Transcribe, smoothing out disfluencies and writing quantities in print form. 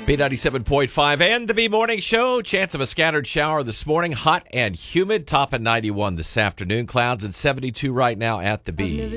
B97.5 and the B Morning Show. Chance of a scattered shower this morning. Hot and humid. Top at 91 this afternoon. Clouds at 72 right now at the B.